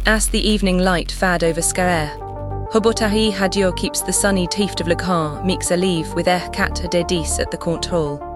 As the evening light fad over Scaer, Hobotahi Hadio keeps the sunny tift of le camp mix a livre with cat de 10 at the Court Hall.